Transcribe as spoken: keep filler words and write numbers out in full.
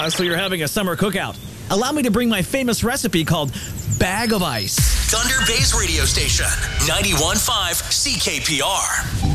Uh, so you're having a summer cookout. Allow me to bring my famous recipe called Bag of Ice. Thunder Bay's radio station, ninety-one point five C K P R.